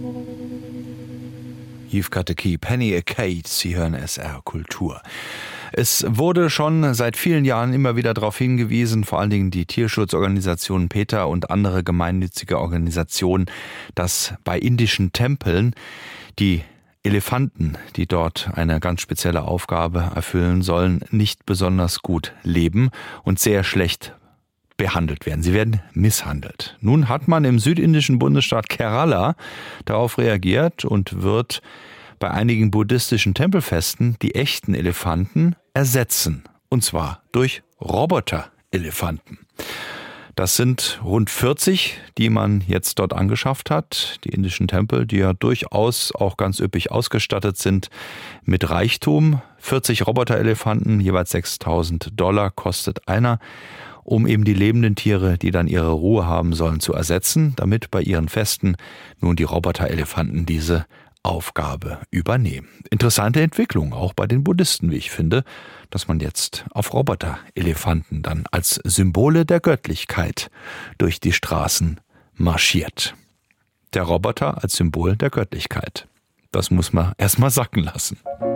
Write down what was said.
You've got to keep Penny a Kate. Sie hören SR Kultur. Es wurde schon seit vielen Jahren immer wieder darauf hingewiesen, vor allen Dingen die Tierschutzorganisation PETA und andere gemeinnützige Organisationen, dass bei indischen Tempeln die Elefanten, die dort eine ganz spezielle Aufgabe erfüllen sollen, nicht besonders gut leben und sehr schlecht behandelt werden. Sie werden misshandelt. Nun hat man im südindischen Bundesstaat Kerala darauf reagiert und wird bei einigen buddhistischen Tempelfesten die echten Elefanten ersetzen. Und zwar durch Roboter-Elefanten. Das sind rund 40, die man jetzt dort angeschafft hat. Die indischen Tempel, die ja durchaus auch ganz üppig ausgestattet sind mit Reichtum. 40 Roboter-Elefanten, jeweils $6.000 kostet einer, um eben die lebenden Tiere, die dann ihre Ruhe haben sollen, zu ersetzen, damit bei ihren Festen nun die Roboter-Elefanten diese Aufgabe übernehmen. Interessante Entwicklung, auch bei den Buddhisten, wie ich finde, dass man jetzt auf Roboter-Elefanten dann als Symbole der Göttlichkeit durch die Straßen marschiert. Der Roboter als Symbol der Göttlichkeit. Das muss man erstmal sacken lassen.